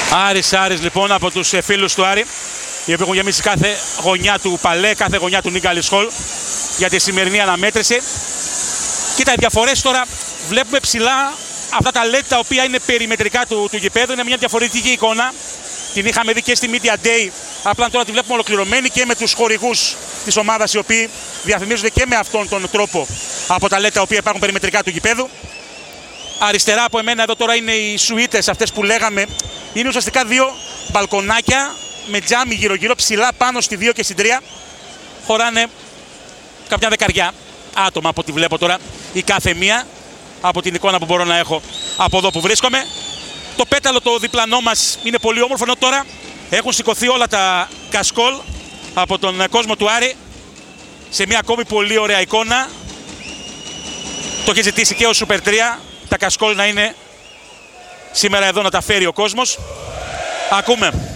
Άρης λοιπόν από τους φίλους του Άρη, οι οποίοι έχουν γεμίσει κάθε γωνιά του Παλέ, κάθε γωνιά του Νίκα Σχολ για τη σημερινή αναμέτρηση. Κοίτα, οι διαφορές τώρα βλέπουμε ψηλά αυτά τα LED τα οποία είναι περιμετρικά του γηπέδου. Είναι μια διαφορετική εικόνα. Την είχαμε δει και στη Media Day. Απλά τώρα τη βλέπουμε ολοκληρωμένη και με τους χορηγούς της ομάδας, οι οποίοι διαφημίζονται και με αυτόν τον τρόπο από τα LED τα οποία υπάρχουν περιμετρικά του γηπέδου. Αριστερά από εμένα εδώ τώρα είναι οι σουίτες αυτές που λέγαμε. Είναι ουσιαστικά δύο μπαλκονάκια με τζάμι γύρω-γύρω, ψηλά πάνω στη 2 και στην 3. Χωράνε κάποια δεκαριά άτομα από ό,τι βλέπω τώρα η κάθε μία, από την εικόνα που μπορώ να έχω από εδώ που βρίσκομαι. Το πέταλο το διπλανό μας είναι πολύ όμορφο, ενώ τώρα έχουν σηκωθεί όλα τα κασκόλ από τον κόσμο του Άρη σε μια ακόμη πολύ ωραία εικόνα. Το έχει ζητήσει και ο Super 3, τα κασκόλ να είναι σήμερα εδώ, να τα φέρει ο κόσμος. Ακούμε.